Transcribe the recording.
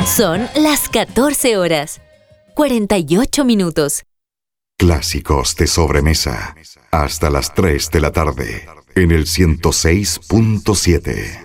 Son las 14 horas, 48 minutos. Clásicos de sobremesa, hasta las 3 de la tarde, en el 106.7.